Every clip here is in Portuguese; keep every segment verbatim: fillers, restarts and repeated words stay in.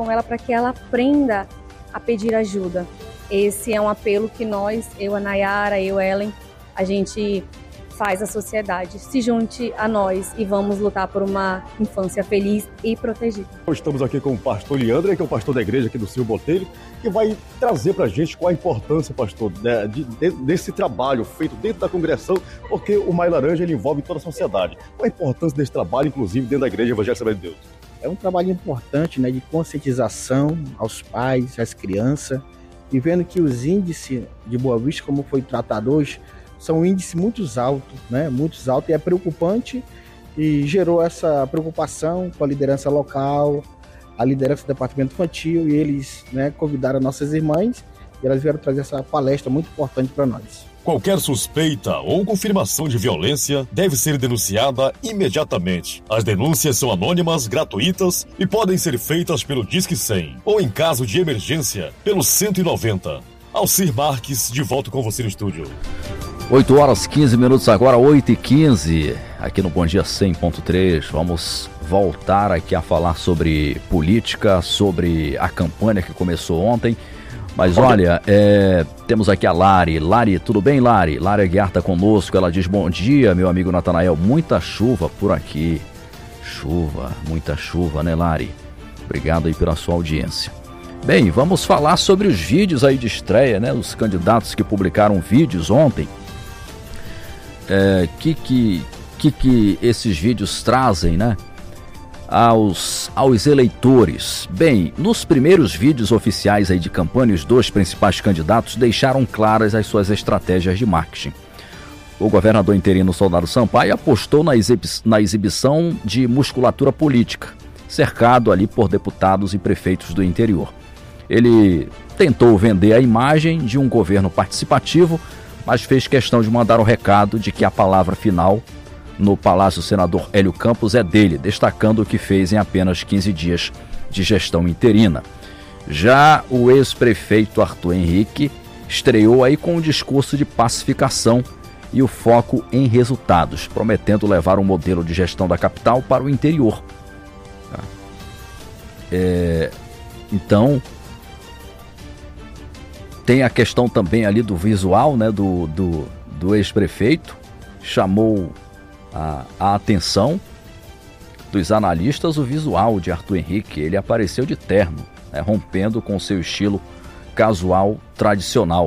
com ela para que ela aprenda a pedir ajuda. Esse é um apelo que nós, eu, a Nayara, eu, a Ellen, a gente faz à sociedade. Se junte a nós e vamos lutar por uma infância feliz e protegida. Estamos aqui com o pastor Leandro, que é o pastor da igreja aqui do Silvio Botelho, que vai trazer para a gente qual a importância, pastor, de, de, desse trabalho feito dentro da congregação, porque o Maio Laranja ele envolve toda a sociedade. Qual a importância desse trabalho, inclusive, dentro da igreja Evangelho Assembleia de Deus? É um trabalho importante, né, de conscientização aos pais, às crianças, e vendo que os índices de Boa Vista, como foi tratado hoje, são índices muito altos, né, muito altos, e é preocupante, e gerou essa preocupação com a liderança local, a liderança do departamento infantil, e eles, né, convidaram nossas irmãs, e elas vieram trazer essa palestra muito importante para nós. Qualquer suspeita ou confirmação de violência deve ser denunciada imediatamente. As denúncias são anônimas, gratuitas e podem ser feitas pelo Disque cem ou, em caso de emergência, pelo cento e noventa. Alcir Marques, de volta com você no estúdio. oito horas e quinze minutos agora, oito e quinze, aqui no Bom Dia cem ponto três. Vamos voltar aqui a falar sobre política, sobre a campanha que começou ontem. Mas olha, é, temos aqui a Lari. Lari, tudo bem, Lari? Lari Aguiar está conosco. Ela diz: bom dia, meu amigo Natanael. Muita chuva por aqui. Chuva, muita chuva, né, Lari? Obrigado aí pela sua audiência. Bem, vamos falar sobre os vídeos aí de estreia, né? Os candidatos que publicaram vídeos ontem. É, que, que, que que esses vídeos trazem, né? Aos, aos eleitores. Bem, nos primeiros vídeos oficiais aí de campanha, os dois principais candidatos deixaram claras as suas estratégias de marketing. O governador interino Soldado Sampaio apostou na, exibi- na exibição de musculatura política, cercado ali por deputados e prefeitos do interior. Ele tentou vender a imagem de um governo participativo, mas fez questão de mandar o recado de que a palavra final no Palácio Senador Hélio Campos é dele, destacando o que fez em apenas quinze dias de gestão interina. Já o ex-prefeito Arthur Henrique estreou aí com um discurso de pacificação e o foco em resultados, prometendo levar o modelo de gestão da capital para o interior. É, então, tem a questão também ali do visual, né, do, do, do ex-prefeito. Chamou A, a atenção dos analistas o visual de Arthur Henrique. Ele apareceu de terno, né, rompendo com seu estilo casual tradicional.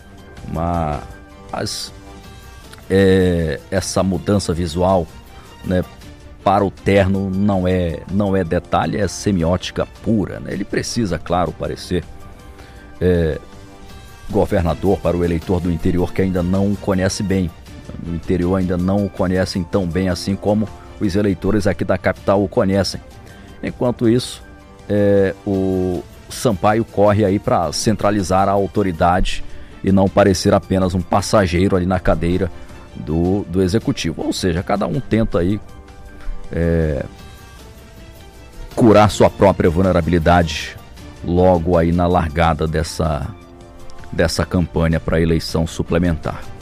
Mas é, essa mudança visual, né, para o terno não é, não é detalhe, é semiótica pura, né? Ele precisa, claro, parecer é, governador para o eleitor do interior que ainda não o conhece bem. No interior ainda não o conhecem tão bem assim como os eleitores aqui da capital o conhecem. Enquanto isso, é, o Sampaio corre aí para centralizar a autoridade e não parecer apenas um passageiro ali na cadeira do, do executivo. Ou seja, cada um tenta aí é, curar sua própria vulnerabilidade logo aí na largada dessa, dessa campanha para a eleição suplementar.